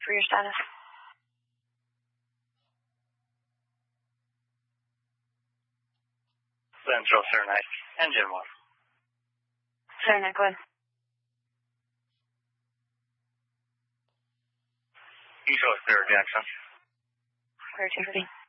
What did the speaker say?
for your status. Central Saranac, engine 1. Saranac, go ahead. Eco Sarah Jackson. Clear 250.